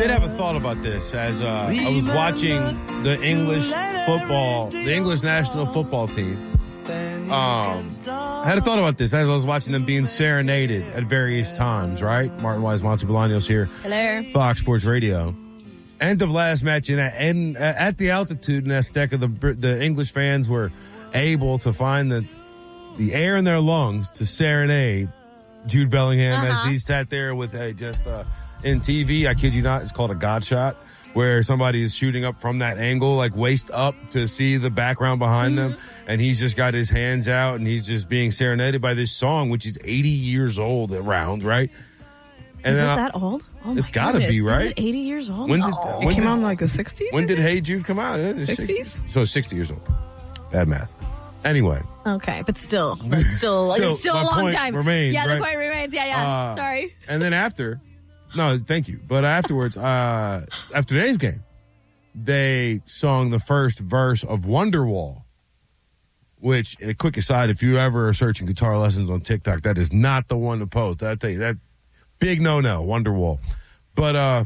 did have a thought about this as I was watching the English national football team. I had a thought about this as I was watching them being serenaded at various times, right? Martin Wise, Monty Bolaños here. Hello. Fox Sports Radio. End of last match, and at the altitude in Azteca, the English fans were able to find the air in their lungs to serenade Jude Bellingham as he sat there with in TV, I kid you not, it's called a God shot, where somebody is shooting up from that angle, like waist up to see the background behind them. And he's just got his hands out and he's just being serenaded by this song, which is 80 years old around, right? And is it that old? Oh, it's got to be, right? Is it 80 years old? It came out in like the 60s? When did Hey Jude come out? 60s? So 60 years old. Bad math. Anyway. Okay, but still it's still a long time. Remains, yeah, right? the point remains. Yeah. Sorry. And then thank you. But afterwards, after today's game, they sung the first verse of Wonderwall, which, a quick aside, if you ever are searching guitar lessons on TikTok, that is not the one to post. I tell you, that big no-no, Wonderwall. But I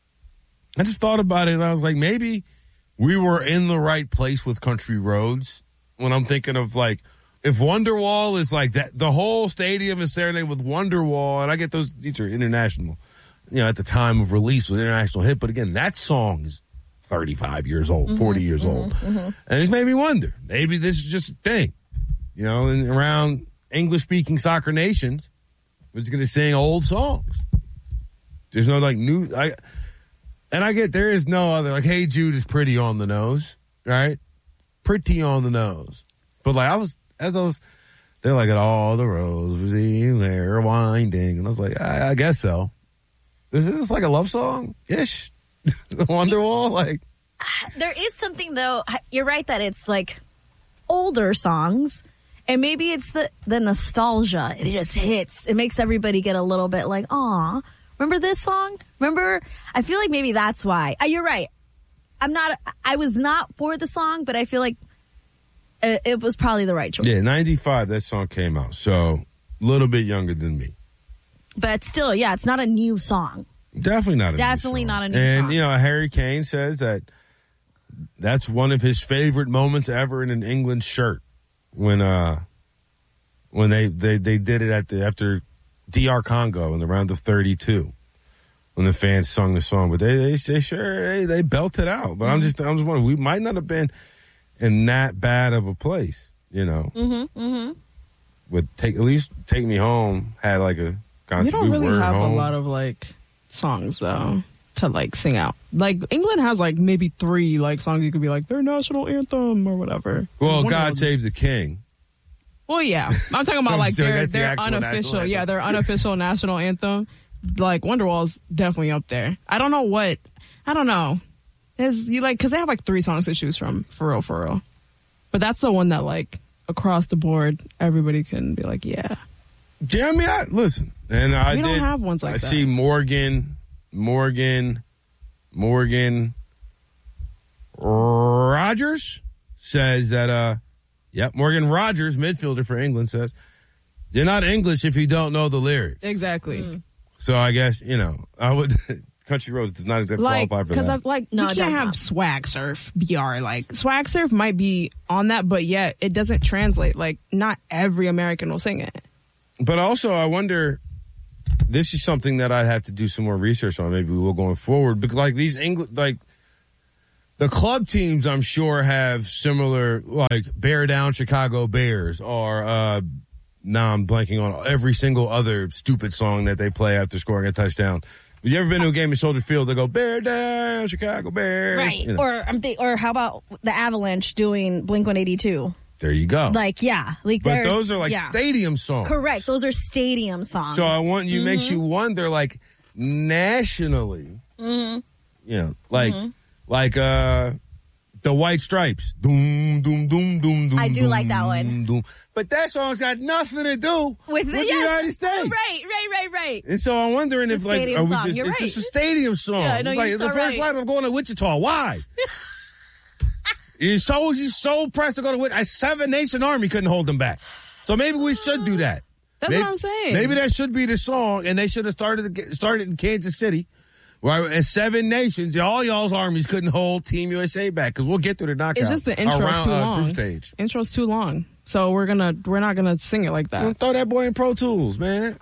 just thought about it, and I was like, maybe we were in the right place with Country Roads when I'm thinking of, like, if Wonderwall is like that, the whole stadium is serenaded with Wonderwall, and I get these are international, at the time of release was an international hit, but again, that song is 35 years old, 40 years old. And it's made me wonder, maybe this is just a thing, and around English-speaking soccer nations, we're just going to sing old songs. There's no, new, and I get there is no other, Hey Jude is pretty on the nose, right? Pretty on the nose. But, they're like, at all the roads, they're winding. And I was like, I guess so. Is this like a love song-ish? Wonderwall? There is something, though. You're right that it's older songs. And maybe it's the nostalgia. It just hits. It makes everybody get a little bit like, aw, remember this song? Remember? I feel like maybe that's why. You're right. I was not for the song, but I feel like it was probably the right choice. Yeah, 95, that song came out. So, a little bit younger than me. But still, it's not a new song. Definitely not a new song. Definitely not a new song. And, Harry Kane says that's one of his favorite moments ever in an England shirt when they did it after DR Congo in the round of 32 when the fans sung the song. But they belted out. But I'm just wondering, we might not have been in that bad of a place, Would at least Take Me Home had a concert. You don't really have a lot of songs though to sing out. England has maybe 3 songs you could be their national anthem or whatever. Well, God Save the King. Well, yeah, I'm talking about their unofficial, their unofficial national anthem. Wonderwall's definitely up there. I don't know. Because they have 3 songs to choose from, for real. But that's the one that across the board, everybody can be yeah. Yeah, listen, and I don't have ones like that. I see Morgan Rogers says that. Morgan Rogers, midfielder for England, says you're not English if you don't know the lyrics. Exactly. So I guess I would. Country Roads does not exactly qualify for that. Because you can't have Swag Surf, BR. Swag Surf might be on that, but yet it doesn't translate. Not every American will sing it. But also, I wonder, this is something that I'd have to do some more research on. Maybe we will going forward. Because these the club teams, I'm sure, have similar, Bear Down Chicago Bears, or now I'm blanking on every single other stupid song that they play after scoring a touchdown. Have you ever been to a game at Soldier Field? They go, Bear Down, Chicago Bears. Right. Or how about the Avalanche doing Blink-182? There you go. But those are stadium songs. Correct. Those are stadium songs. So I want you, makes you wonder, nationally, the White Stripes. Doom, doom, doom, doom, doom. I do like that one. Doom. But that song's got nothing to do with the United States. Right. And so I'm wondering if, it's just a stadium song. Yeah, I know, it's the first line of going to Wichita. Why? You're so pressed to go to Wichita. A 7-nation army couldn't hold them back. So maybe we should do that. That's what I'm saying. Maybe that should be the song, and they should have started in Kansas City Well, as 7 nations, all y'all's armies couldn't hold Team USA back because we'll get through the knockout. It's just the intro's too long. Group stage. Intro's too long, so we're not gonna sing it like that. Well, throw that boy in Pro Tools, man.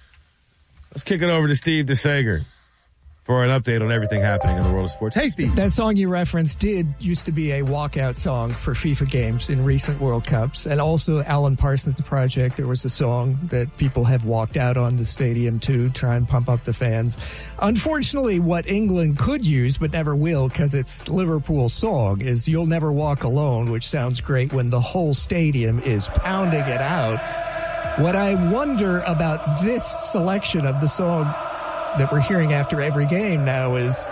Let's kick it over to Steve DeSager for an update on everything happening in the world of sports. Hey, Steve. That song you referenced used to be a walkout song for FIFA games in recent World Cups. And also Alan Parsons' project, there was a song that people have walked out on the stadium to try and pump up the fans. Unfortunately, what England could use but never will, because it's Liverpool's song, is You'll Never Walk Alone, which sounds great when the whole stadium is pounding it out. What I wonder about this selection of the song that we're hearing after every game now is,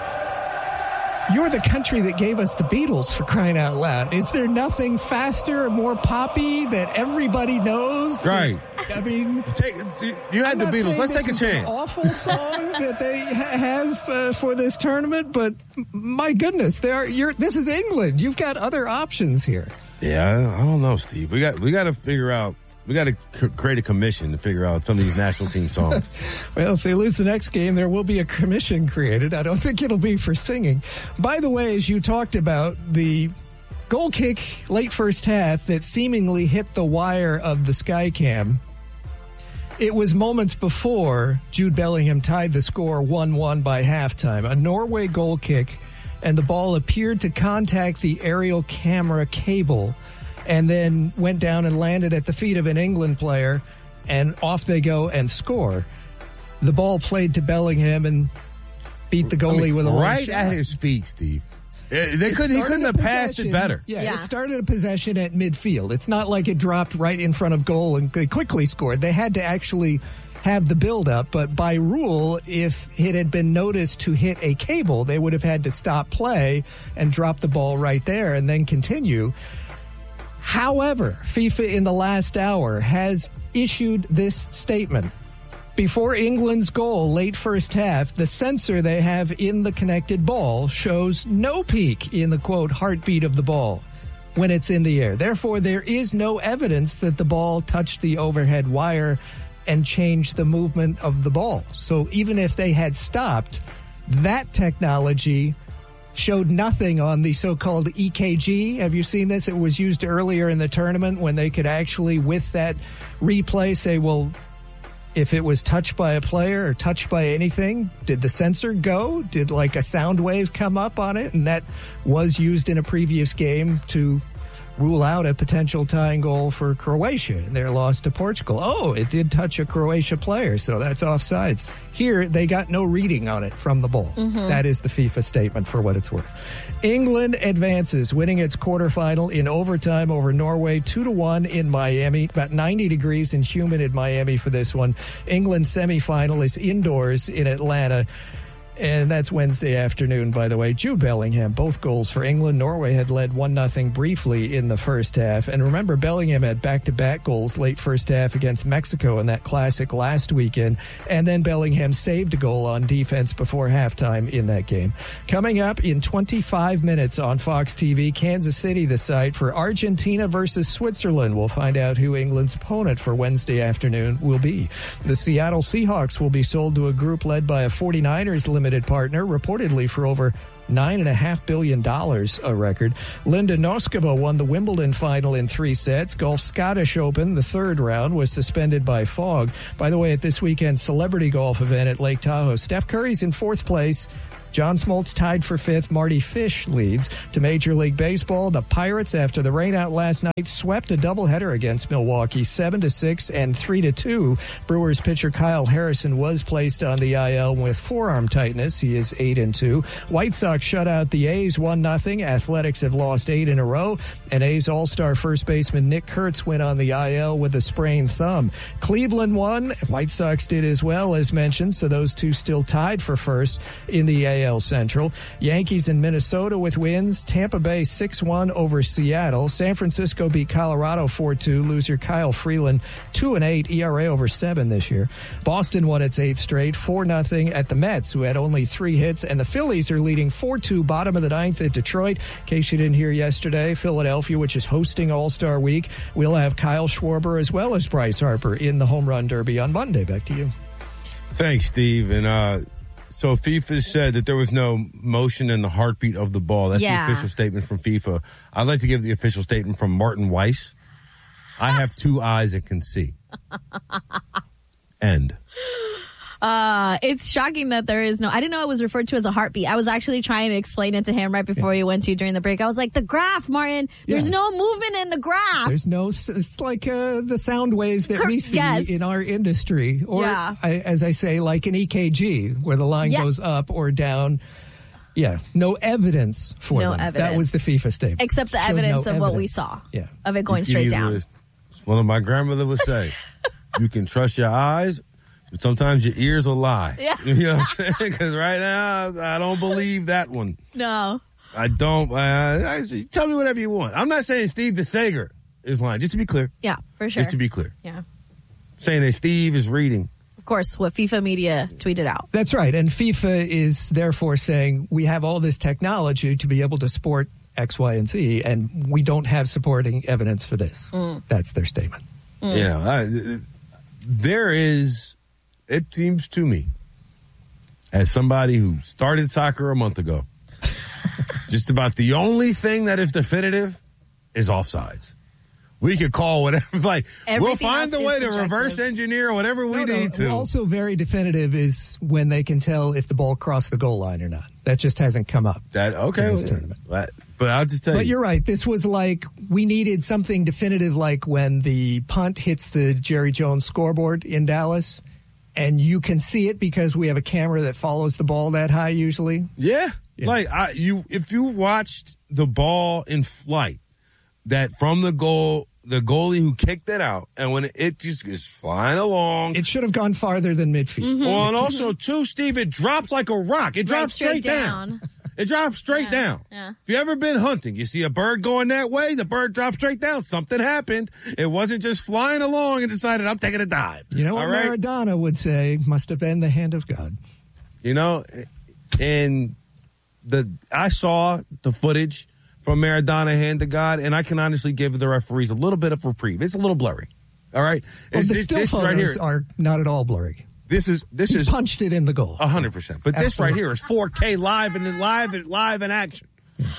you're the country that gave us the Beatles, for crying out loud. Is there nothing faster or more poppy that everybody knows? Right. I mean, you had the Beatles. Let's take a chance. An awful song that they have for this tournament, but my goodness, this is England. You've got other options here. Yeah, I don't know, Steve. We got to figure out. We got to create a commission to figure out some of these national team songs. Well, if they lose the next game, there will be a commission created. I don't think it'll be for singing. By the way, as you talked about, the goal kick late first half that seemingly hit the wire of the Skycam, it was moments before Jude Bellingham tied the score 1-1 by halftime. A Norway goal kick, and the ball appeared to contact the aerial camera cable and then went down and landed at the feet of an England player, and off they go and score. The ball played to Bellingham and beat the goalie with a long right shot. At his feet, Steve. He couldn't have passed it better. Yeah, it started a possession at midfield. It's not like it dropped right in front of goal and they quickly scored. They had to actually have the build-up, but by rule, if it had been noticed to hit a cable, they would have had to stop play and drop the ball right there and then continue. However, FIFA in the last hour has issued this statement. Before England's goal late first half, the sensor they have in the connected ball shows no peak in the, quote, heartbeat of the ball when it's in the air. Therefore, there is no evidence that the ball touched the overhead wire and changed the movement of the ball. So even if they had stopped, that technology showed nothing on the so-called EKG. Have you seen this? It was used earlier in the tournament when they could actually, with that replay, say, well, if it was touched by a player or touched by anything, did the sensor go? Did like a sound wave come up on it? And that was used in a previous game to rule out a potential tying goal for Croatia in their loss to Portugal. Oh, it did touch a Croatia player, so that's offsides. Here, they got no reading on it from the ball. Mm-hmm. That is the FIFA statement for what it's worth. England advances, winning its quarterfinal in overtime over Norway 2-1 in Miami. About 90 degrees and humid in Miami for this one. England's semifinal is indoors in Atlanta. And that's Wednesday afternoon, by the way. Jude Bellingham, both goals for England. Norway had led 1-0 briefly in the first half. And remember, Bellingham had back-to-back goals late first half against Mexico in that classic last weekend. And then Bellingham saved a goal on defense before halftime in that game. Coming up in 25 minutes on Fox TV, Kansas City, the site for Argentina versus Switzerland. We'll find out who England's opponent for Wednesday afternoon will be. The Seattle Seahawks will be sold to a group led by a 49ers limited partner, reportedly for over $9.5 billion, a record. Linda Noskova won the Wimbledon final in 3 sets. Golf Scottish Open, the third round, was suspended by fog. By the way, at this weekend's celebrity golf event at Lake Tahoe, Steph Curry's in 4th place. John Smoltz tied for 5th. Marty Fish leads. To Major League Baseball, the Pirates, after the rainout last night, swept a doubleheader against Milwaukee, 7-6 and 3-2. Brewers pitcher Kyle Harrison was placed on the IL with forearm tightness. He is 8-2. White Sox shut out the A's 1-0. Athletics have lost 8 in a row. And A's All-Star first baseman Nick Kurtz went on the IL with a sprained thumb. Cleveland won. White Sox did as well, as mentioned. So those two still tied for first in the AL Central. Yankees in Minnesota with wins. Tampa Bay 6-1 over Seattle. San Francisco beat Colorado 4-2. Loser Kyle Freeland 2-8 ERA over 7 this year. Boston won its 8th straight 4-0 at the Mets, who had only 3 hits, and the Phillies are leading 4-2 bottom of the 9th at Detroit. In case you didn't hear yesterday, Philadelphia, which is hosting All-Star Week, will have Kyle Schwarber as well as Bryce Harper in the Home Run Derby on Monday. Back to you. Thanks, Steve. And So FIFA said that there was no motion in the heartbeat of the ball. That's the official statement from FIFA. I'd like to give the official statement from Martin Weiss. I have 2 eyes and can see. End. It's shocking that there is no, I didn't know it was referred to as a heartbeat. I was actually trying to explain it to him right before we went to during the break. I was like, the graph, Martin, there's no movement in the graph. There's no, it's like the sound waves that we see in our industry. Or, as I say, like an EKG, where the line goes up or down. Yeah, no evidence for them. That was the FIFA statement. Except the evidence of what we saw. Yeah. Of it going straight down. One of my grandmother would say, you can trust your eyes, but sometimes your ears will lie. Yeah. You know what I'm saying? Because right now, I don't believe that one. No. I don't. Tell me whatever you want. I'm not saying Steve DeSager is lying, just to be clear. Yeah, for sure. Just to be clear. Yeah. I'm saying that Steve is reading. Of course, what FIFA media tweeted out. That's right. And FIFA is therefore saying we have all this technology to be able to support X, Y, and Z, and we don't have supporting evidence for this. That's their statement. You know, there is, it seems to me, as somebody who started soccer a month ago, just about the only thing that is definitive is offsides. We could call whatever, like, we'll find the way to reverse engineer whatever we need to. Also very definitive is when they can tell if the ball crossed the goal line or not. That just hasn't come up. In this tournament. But I'll just tell you. But you're right. This was like, we needed something definitive, like when the punt hits the Jerry Jones scoreboard in Dallas, and you can see it because we have a camera that follows the ball that high usually. Yeah. Like, if you watched the ball in flight, that from the goal, the goalie who kicked it out, and when it just is flying along. It should have gone farther than midfield. Mm-hmm. Well, and also, too, Steve, it drops like a rock. It drops straight down. It drops straight down. Yeah. If you ever been hunting, you see a bird going that way, the bird drops straight down. Something happened. It wasn't just flying along and decided, I'm taking a dive. You know what Maradona would say? Must have been the hand of God. You know, and I saw the footage from Maradona, hand to God, and I can honestly give the referees a little bit of reprieve. It's a little blurry. All right? Well, the still photos right here are not at all blurry. This is punched it in the goal. 100%. But this right here is 4K live in action.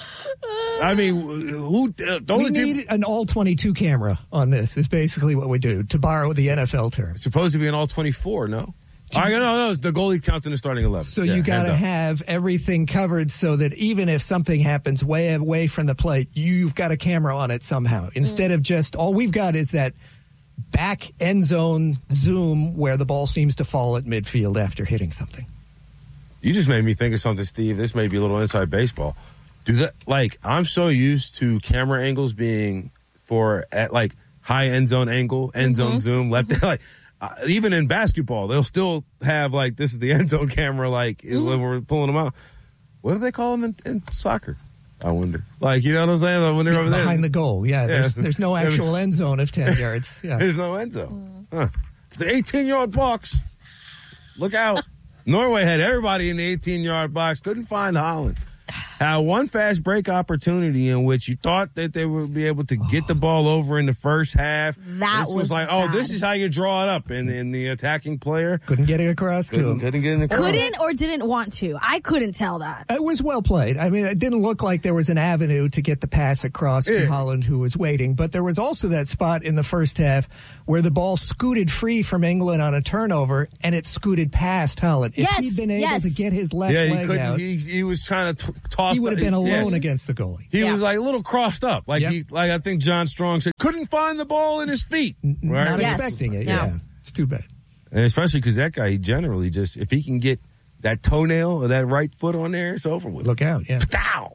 I mean, we need an all 22 camera on this. Is basically what we do, to borrow the NFL term. It's supposed to be an all 24. No. No, the goalie counts in the starting 11. So you got to have everything covered so that even if something happens way away from the plate, you've got a camera on it somehow. Instead of just, all we've got is that back end zone zoom where the ball seems to fall at midfield after hitting something. You just made me think of something, Steve. This may be a little inside baseball. I'm so used to camera angles being at like high end zone angle, end zone zoom, left, like, even in basketball, they'll still have, like, this is the end zone camera, like, when we're pulling them out. What do they call them in soccer? I wonder. Like, you know what I'm saying? When they're over there. Behind the goal, There's no actual end zone of 10 yards. Yeah. There's no end zone. It's the 18-yard box. Look out. Norway had everybody in the 18-yard box. Couldn't find Holland. Had one fast break opportunity in which you thought that they would be able to get the ball over in the first half. This was like, bad. This is how you draw it up. And the attacking player couldn't get it across to him. Couldn't get in the corner. Couldn't or didn't want to. I couldn't tell that. It was well played. I mean, it didn't look like there was an avenue to get the pass across to Holland, who was waiting. But there was also that spot in the first half where the ball scooted free from England on a turnover, and it scooted past Holland. If he'd been able to get his left leg out, he was trying to toss. He would have been alone against the goalie. He was like a little crossed up, like I think John Strong said, couldn't find the ball in his feet. Right? Not expecting it. Yeah, it's too bad. And especially because that guy, he generally just, if he can get that toenail or that right foot on there, it's over with. Look out! Yeah. Pow!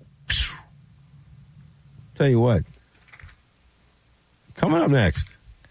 Tell you what, coming up next,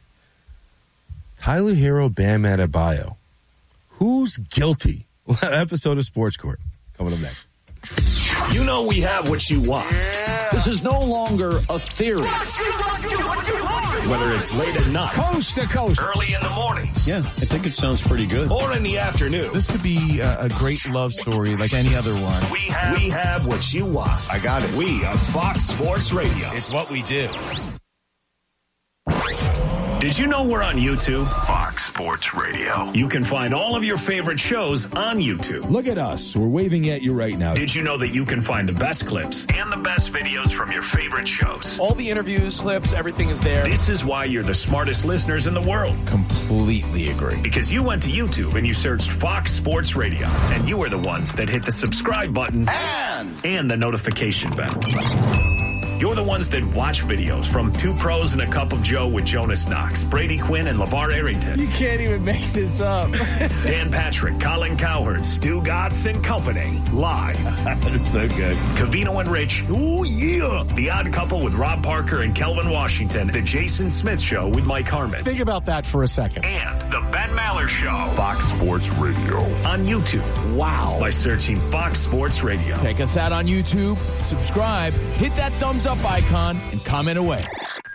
Tyler Hero, Bam Adebayo. Who's guilty? Episode of Sports Court coming up next. You know we have what you want. Yeah. This is no longer a theory. Whether it's late at night, coast to coast, early in the mornings. Yeah, I think it sounds pretty good. Or in the afternoon. This could be a great love story like any other one. We have what you want. I got it. We are Fox Sports Radio. It's what we do. Did you know we're on YouTube? Fox Sports Sports Radio. You can find all of your favorite shows on YouTube. Look at us. We're waving at you right now. Did you know that you can find the best clips and the best videos from your favorite shows? All the interviews, clips, everything is there. This is why you're the smartest listeners in the world. Completely agree. Because you went to YouTube and you searched Fox Sports Radio, and you were the ones that hit the subscribe button and the notification bell. You're the ones that watch videos from Two Pros and a Cup of Joe with Jonas Knox, Brady Quinn, and LeVar Arrington. You can't even make this up. Dan Patrick, Colin Cowherd, Stu Gatz and Company. Live. It's so good. Covino and Rich. Oh, yeah. The Odd Couple with Rob Parker and Kelvin Washington. The Jason Smith Show with Mike Harmon. Think about that for a second. And the Ben Maller Show. Fox Sports Radio. On YouTube. Wow. By searching Fox Sports Radio. Check us out on YouTube. Subscribe. Hit that thumbs up icon and comment away.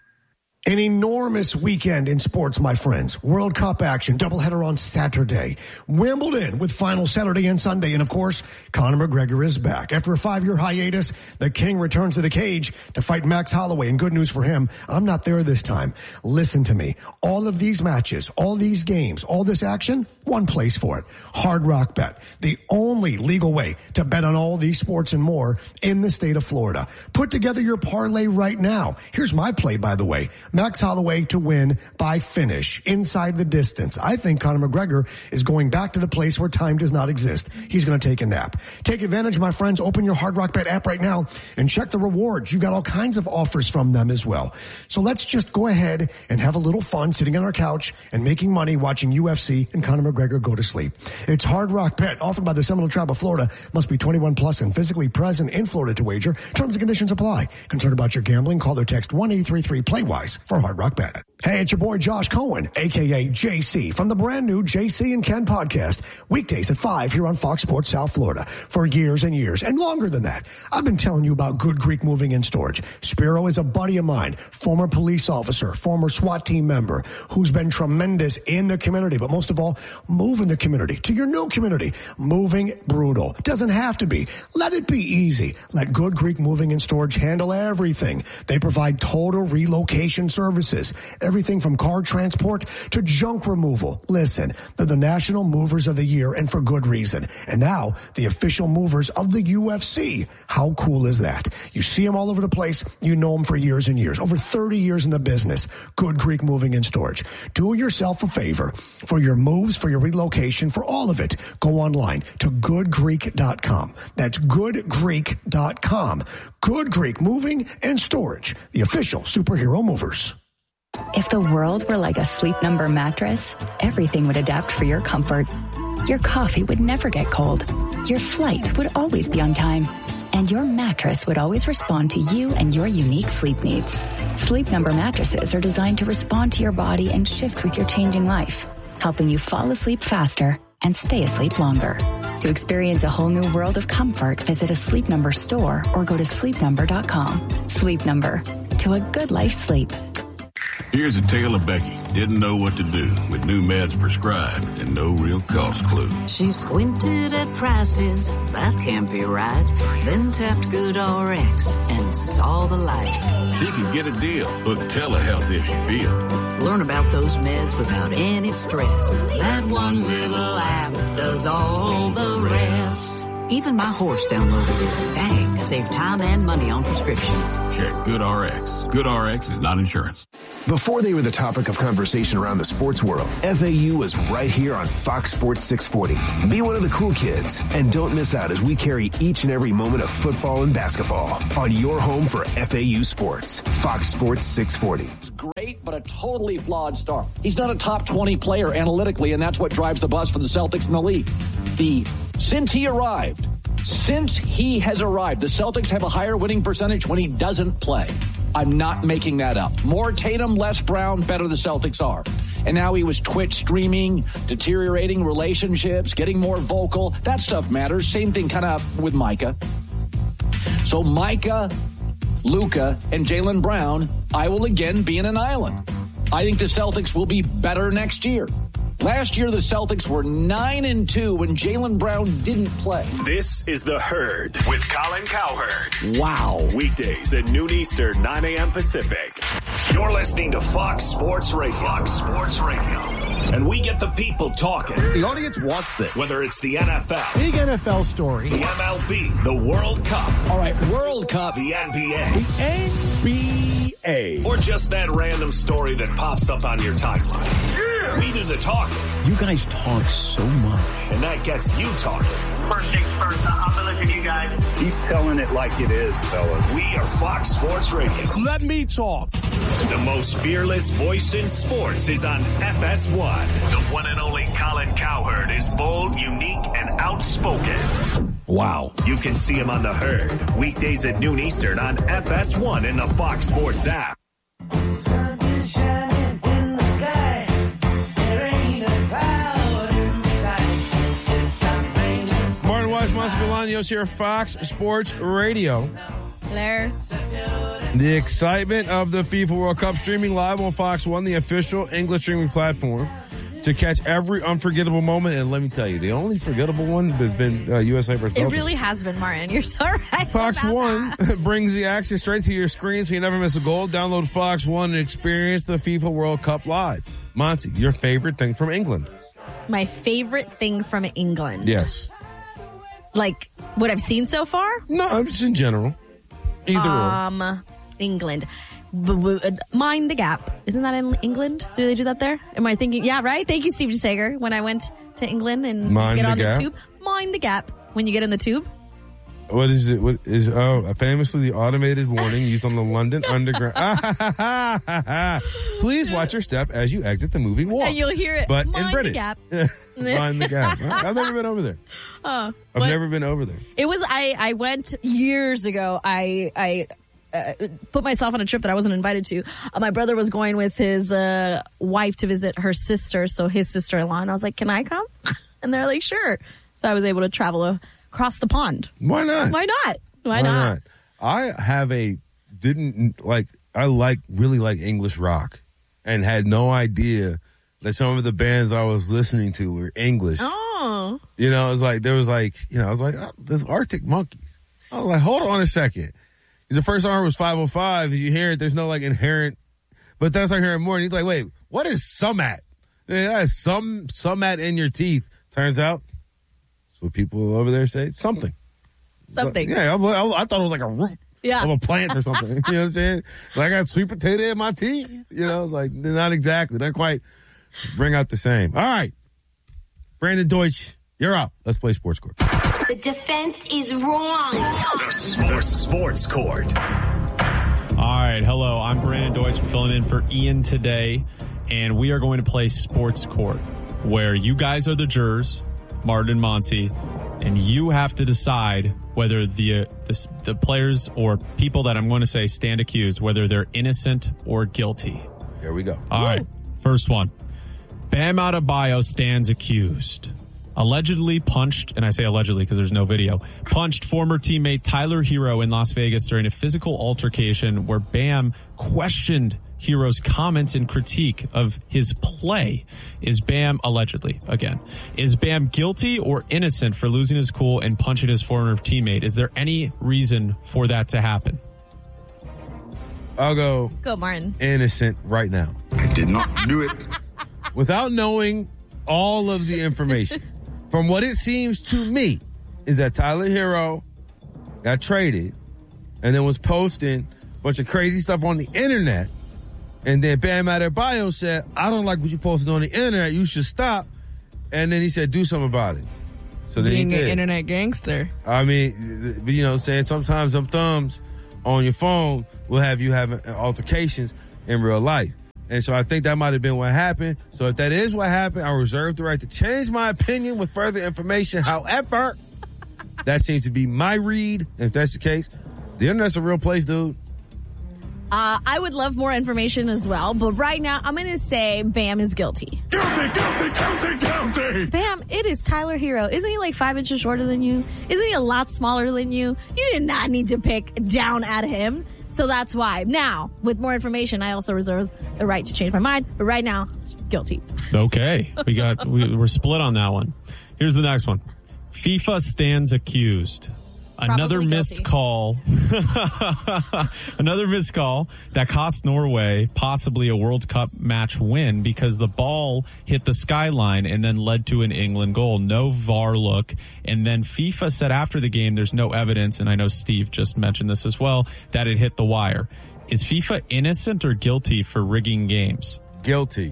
An enormous weekend in sports, my friends. World Cup action, doubleheader on Saturday. Wimbledon with final Saturday and Sunday. And, of course, Conor McGregor is back. After a 5-year hiatus, the King returns to the cage to fight Max Holloway. And good news for him, I'm not there this time. Listen to me. All of these matches, all these games, all this action, one place for it. Hard Rock Bet. The only legal way to bet on all these sports and more in the state of Florida. Put together your parlay right now. Here's my play, by the way. Max Holloway to win by finish inside the distance. I think Conor McGregor is going back to the place where time does not exist. He's going to take a nap. Take advantage, my friends. Open your Hard Rock Bet app right now and check the rewards. You got all kinds of offers from them as well. So let's just go ahead and have a little fun sitting on our couch and making money watching UFC and Conor McGregor go to sleep. It's Hard Rock Bet, offered by the Seminole Tribe of Florida. Must be 21 plus and physically present in Florida to wager. Terms and conditions apply. Concerned about your gambling? Call or text 1-833-PLAY-WISE for Hard Rock Bet. Hey, it's your boy Josh Cohen, a.k.a. JC, from the brand new JC and Ken podcast, weekdays at 5 here on Fox Sports South Florida. For years and years, and longer than that, I've been telling you about Good Greek Moving and Storage. Spiro is a buddy of mine, former police officer, former SWAT team member, who's been tremendous in the community, but most of all, moving the community to your new community. Moving brutal. Doesn't have to be. Let it be easy. Let Good Greek Moving and Storage handle everything. They provide total relocation services. Everything from car transport to junk removal. Listen, they're the National Movers of the Year, and for good reason. And now, the official movers of the UFC. How cool is that? You see them all over the place. You know them for years and years. Over 30 years in the business. Good Greek Moving and Storage. Do yourself a favor. For your moves, for your relocation, for all of it, go online to goodgreek.com. That's goodgreek.com. Good Greek Moving and Storage. The official superhero movers. If the world were like a Sleep Number mattress, everything would adapt for your comfort. Your coffee would never get cold. Your flight would always be on time. And your mattress would always respond to you and your unique sleep needs. Sleep Number mattresses are designed to respond to your body and shift with your changing life, helping you fall asleep faster and stay asleep longer. To experience a whole new world of comfort, visit a Sleep Number store or go to sleepnumber.com. Sleep Number. To a good life sleep. Here's a tale of Becky. Didn't know what to do with new meds prescribed and no real cost clue. She squinted at prices, that can't be right. Then tapped GoodRx and saw the light. She could get a deal, book telehealth if she feels. Learn about those meds without any stress. That one little app does all the rest. Even my horse downloaded it. Dang, save time and money on prescriptions. Check GoodRx. GoodRx is not insurance. Before they were the topic of conversation around the sports world, FAU was right here on Fox Sports 640. Be one of the cool kids, and don't miss out as we carry each and every moment of football and basketball on your home for FAU sports. Fox Sports 640. It's great, but a totally flawed start. He's not a top 20 player analytically, and that's what drives the bus for the Celtics in the league. Since he has arrived, the Celtics have a higher winning percentage when he doesn't play. I'm not making that up. More Tatum, less Brown, better the Celtics are. And now he was Twitch streaming, deteriorating relationships, getting more vocal. That stuff matters. Same thing kind of with Micah. So Micah, Luka, and Jaylen Brown, I will again be in an island. I think the Celtics will be better next year. Last year, the Celtics were 9-2 when Jaylen Brown didn't play. This is The Herd with Colin Cowherd. Wow. Weekdays at noon Eastern, 9 a.m. Pacific. You're listening to Fox Sports Radio. Fox Sports Radio. And we get the people talking. The audience wants this. Whether it's the NFL. Big NFL story. The MLB. The World Cup. All right, World Cup. The NBA. The NBA. Or just that random story that pops up on your timeline. Yeah. We do the talking. You guys talk so much. And that gets you talking. First things first, I'm going to listen to you guys. Keep telling it like it is, fellas. We are Fox Sports Radio. Let me talk. The most fearless voice in sports is on FS1. The one and only Colin Cowherd is bold, unique, and outspoken. Wow. You can see him on The Herd, weekdays at noon Eastern on FS1 and the Fox Sports app. Martin Wise, Monty Bolaños here, Fox Sports Radio. Hello. The excitement of the FIFA World Cup streaming live on Fox One, the official English streaming platform, to catch every unforgettable moment. And let me tell you, the only forgettable one has been USA versus Belgium. It really has been, Martin. You're so right. Fox One brings the action straight to your screen so you never miss a goal. Download Fox One and experience the FIFA World Cup live. Monty, your favorite thing from England? My favorite thing from England? Yes. Like what I've seen so far? No, just in general. Either or. England. Mind the Gap. Isn't that in England? Do they do that there? Am I thinking? Yeah, right? Thank you, Steve Sager. When I went to England and get on the tube. Mind the Gap. When you get in the tube. What is it? What is, famously the automated warning used on the London Underground. Please watch your step as you exit the moving walk. And you'll hear it. But Mind in British. The Gap. Mind the Gap. I've never been over there. I've never been over there. It was, I went years ago. I put myself on a trip that I wasn't invited to. My brother was going with his wife to visit her sister, so his sister-in-law. And I was like, can I come? And they're like, sure. So I was able to travel across the pond. Why not? Why not? Why not? I have really like English rock and had no idea that some of the bands I was listening to were English. Oh. You know, it was like, there's Arctic Monkeys. I was like, hold on a second. The first song was 505. If you hear it, there's no like inherent, but then I start hearing more and he's like, wait, what is Sumat? Yeah, Sumat in your teeth. Turns out, that's what people over there say. Something. Something. Yeah, I thought it was like a root of a plant or something. You know what I'm saying? Like I got sweet potato in my teeth. You know, it's like, not exactly. Not quite bring out the same. All right. Brandon Deutsch, you're up. Let's play Sports Court. The defense is wrong. The Sports Court. All right. Hello. I'm Brandon Deutsch, filling in for Ian today. And we are going to play Sports Court, where you guys are the jurors, Martin and Monty, and you have to decide whether the players or people that I'm going to say stand accused, whether they're innocent or guilty. Here we go. All right. First one. Bam Adebayo stands accused. Allegedly punched, and I say allegedly because there's no video, punched former teammate Tyler Hero in Las Vegas during a physical altercation where Bam questioned Hero's comments and critique of his play. Is Bam, allegedly, again, is Bam guilty or innocent for losing his cool and punching his former teammate? Is there any reason for that to happen? I'll go Martin. Innocent right now. I did not do it. Without knowing all of the information. From what it seems to me is that Tyler Hero got traded and then was posting a bunch of crazy stuff on the internet. And then Bam Adebayo said, I don't like what you posted on the internet. You should stop. And then he said, do something about it. So then being he did. An internet gangster. I mean, you know, saying sometimes them thumbs on your phone will have you having altercations in real life. And so I think that might have been what happened. So if that is what happened, I reserve the right to change my opinion with further information. However, that seems to be my read. If that's the case, the internet's a real place, dude. I would love more information as well, but right now I'm going to say Bam is guilty. Guilty. Bam, it is Tyler Hero. Isn't he like 5 inches shorter than you? Isn't he a lot smaller than you? You did not need to pick down at him. So that's why. Now, with more information, I also reserve the right to change my mind. But right now, guilty. Okay. We're split on that one. Here's the next one. FIFA stands accused. Another missed call. Another missed call that cost Norway possibly a World Cup match win because the ball hit the skyline and then led to an England goal. No VAR look. And then FIFA said after the game there's no evidence, and I know Steve just mentioned this as well, that it hit the wire. Is FIFA innocent or guilty for rigging games? Guilty.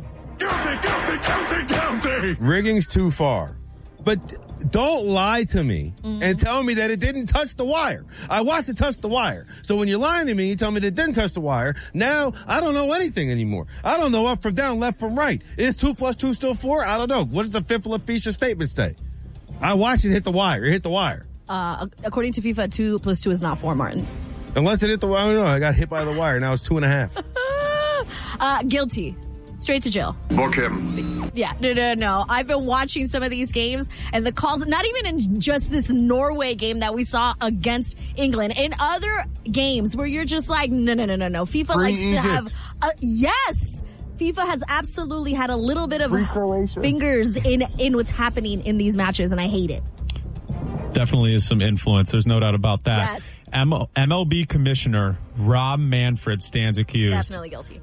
Guilty. Rigging's too far. But don't lie to me and tell me that it didn't touch the wire. I watched it touch the wire. So when you're lying to me, you tell me that it didn't touch the wire. Now, I don't know anything anymore. I don't know up from down, left from right. Is 2 + 2 still 4? I don't know. What does the fifth Laficia statement say? I watched it hit the wire. It hit the wire. According to FIFA, 2 + 2 is not 4, Martin. Unless it hit the wire. I don't know. I got hit by the wire. Now it's 2.5. Guilty. Straight to jail. Book him. Yeah, no. I've been watching some of these games and the calls, not even in just this Norway game that we saw against England, in other games where you're just like, no. FIFA likes to have, yes! FIFA has absolutely had a little bit of fingers in what's happening in these matches, and I hate it. Definitely is some influence. There's no doubt about that. Yes. MLB Commissioner Rob Manfred stands accused. Definitely guilty.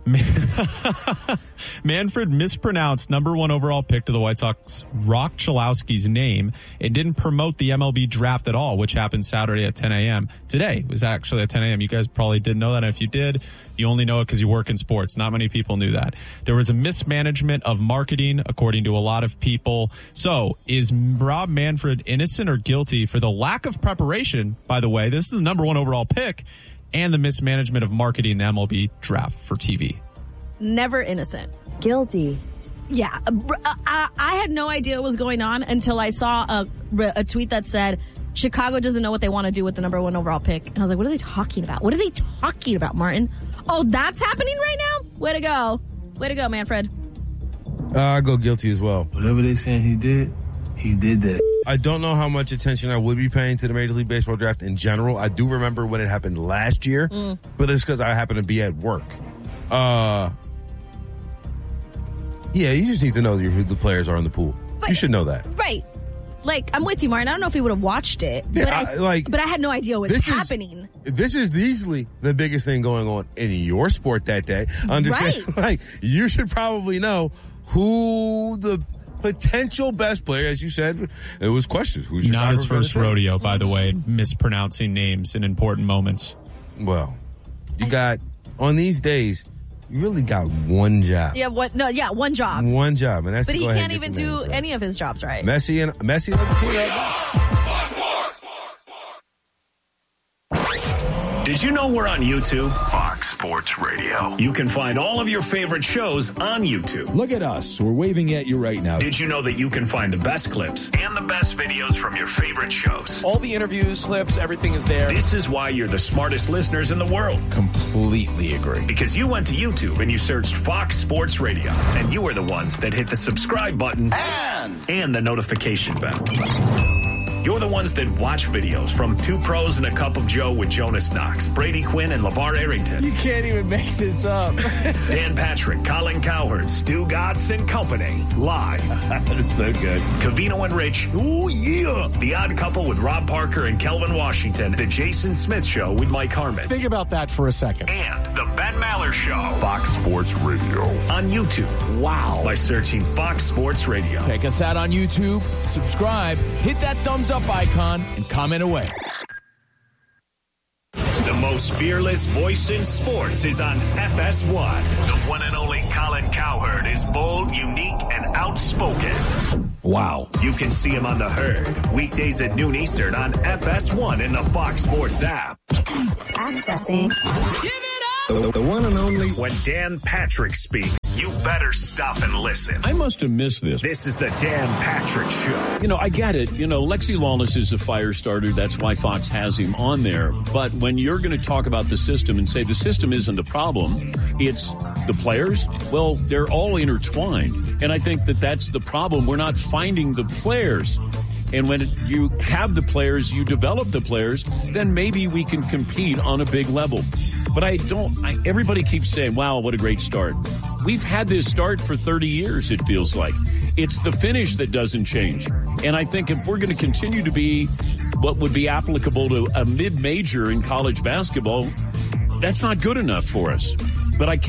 Manfred mispronounced number 1 overall pick to the White Sox, Rock Chalowski's name, and didn't promote the MLB draft at all, which happened Saturday at 10 a.m. Today was actually at 10 a.m. You guys probably didn't know that. And if you did, you only know it because you work in sports. Not many people knew that. There was a mismanagement of marketing, according to a lot of people. So is Rob Manfred innocent or guilty for the lack of preparation? By the way, this is the number 1 overall pick, and the mismanagement of marketing the MLB draft for TV. Never innocent. Guilty. Yeah. I had no idea what was going on until I saw a tweet that said, Chicago doesn't know what they want to do with the number 1 overall pick. And I was like, what are they talking about? What are they talking about, Martin? Oh, that's happening right now? Way to go. Way to go, Manfred. I go guilty as well. Whatever they saying he did that. I don't know how much attention I would be paying to the Major League Baseball draft in general. I do remember when it happened last year, but it's because I happen to be at work. Yeah, you just need to know who the players are in the pool. But, you should know that. Right. Like, I'm with you, Martin. I don't know if he would have watched it, yeah, but I had no idea what was happening. This is easily the biggest thing going on in your sport that day. Understand? Right. Like, you should probably know who the potential best player, as you said, it was questions. Who's not his first rodeo, by the way, mispronouncing names in important moments. Well, you got, on these days, you really got one job. Yeah, one job. One job, and that's. But he can't even do any of his jobs right. Messi and Did you know we're on YouTube? Fox Sports Radio. You can find all of your favorite shows on YouTube. Look at us. We're waving at you right now. Did you know that you can find the best clips and the best videos from your favorite shows? All the interviews, clips, everything is there. This is why you're the smartest listeners in the world. Completely agree. Because you went to YouTube and you searched Fox Sports Radio, and you were the ones that hit the subscribe button and the notification bell. You're the ones that watch videos from Two Pros and a Cup of Joe with Jonas Knox, Brady Quinn, and LeVar Arrington. You can't even make this up. Dan Patrick, Colin Cowherd, Stu Gatz and Company. Live. That's so good. Covino and Rich. Oh, yeah. The Odd Couple with Rob Parker and Kelvin Washington. The Jason Smith Show with Mike Harmon. Think about that for a second. And the Ben Maller Show. Fox Sports Radio. On YouTube. Wow. By searching Fox Sports Radio. Check us out on YouTube. Subscribe. Hit that thumbs up icon and comment away. The most fearless voice in sports is on FS1. The one and only Colin Cowherd is bold, unique, and outspoken. Wow. You can see him on The Herd, weekdays at noon Eastern on FS1 in the Fox Sports app. Accessing. Give it up! The one and only. When Dan Patrick speaks, you better stop and listen. I must have missed this. This is the Dan Patrick Show. You know, I get it. You know, Lexi Lawless is a fire starter. That's why Fox has him on there. But when you're going to talk about the system and say the system isn't a problem, it's the players, well, they're all intertwined. And I think that that's the problem. We're not finding the players. And when you have the players, you develop the players, then maybe we can compete on a big level. But everybody keeps saying, wow, what a great start. We've had this start for 30 years, it feels like. It's the finish that doesn't change. And I think if we're going to continue to be what would be applicable to a mid-major in college basketball, that's not good enough for us. But with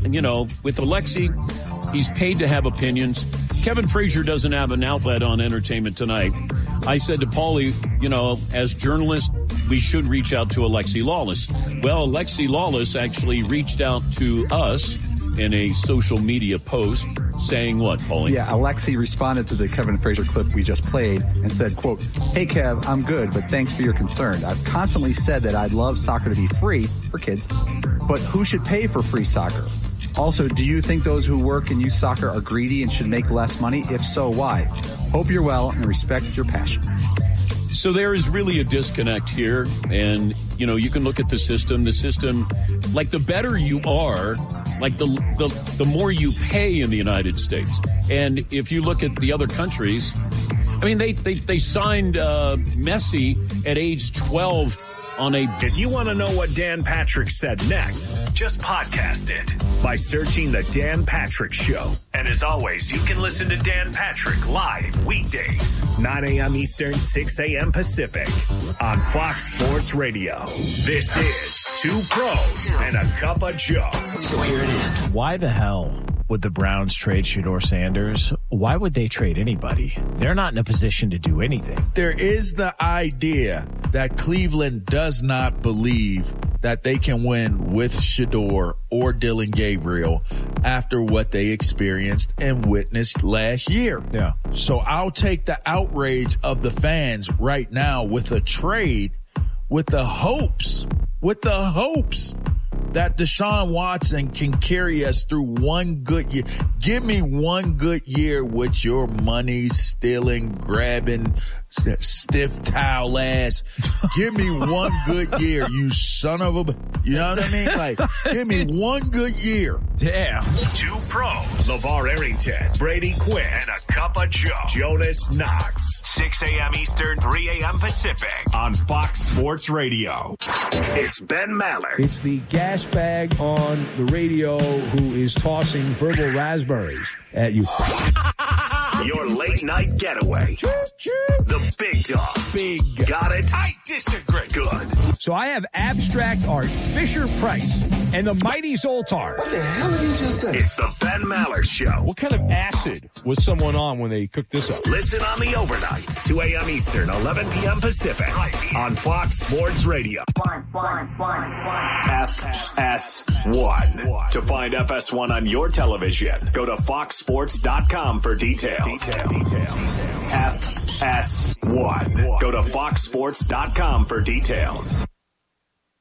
Alexi, he's paid to have opinions. Kevin Frazier doesn't have an outlet on Entertainment Tonight. I said to Paulie, as journalists, we should reach out to Alexi Lawless. Well, Alexi Lawless actually reached out to us in a social media post saying what, Paulie? Yeah, Alexi responded to the Kevin Frazier clip we just played and said, quote, "Hey, Kev, I'm good, but thanks for your concern. I've constantly said that I'd love soccer to be free for kids, but who should pay for free soccer? Also, do you think those who work and use soccer are greedy and should make less money? If so, why? Hope you're well and respect your passion." So there is really a disconnect here. And, you can look at the system, like the better you are, like the more you pay in the United States. And if you look at the other countries, I mean, they signed Messi at age 12 on a... If you want to know what Dan Patrick said next, just podcast it by searching The Dan Patrick Show. And as always, you can listen to Dan Patrick live weekdays, 9 a.m. Eastern, 6 a.m. Pacific on Fox Sports Radio. This is Two Pros and a Cup of Joe. So here it is. Why the hell would the Browns trade Shedeur Sanders? Why would they trade anybody? They're not in a position to do anything. There is the idea that Cleveland does not believe that they can win with Shedeur or Dillon Gabriel after what they experienced and witnessed last year. Yeah. So I'll take the outrage of the fans right now with a trade with the hopes that Deshaun Watson can carry us through one good year. Give me one good year with your money stealing, grabbing, stiff towel ass. Give me one good year, you son of a... You know what I mean? Like, give me one good year. Damn. Two Pros. LeVar Arrington, Brady Quinn, and a Cup of Joe. Jonas Knox. 6 a.m. Eastern, 3 a.m. Pacific on Fox Sports Radio. It's Ben Maller. It's the gas bag on the radio who is tossing verbal raspberries at you. Your late night getaway. The big dog. Big. Got it? I disagree. Good. So I have abstract art, Fisher-Price, and the mighty Zoltar. What the hell did you just say? It's the Ben Maller Show. What kind of acid was someone on when they cooked this up? Listen on the overnights, 2 a.m. Eastern, 11 p.m. Pacific, on Fox Sports Radio. FS1. To find FS1 on your television, go to foxsports.com for details. FS1. Go to foxsports.com for details.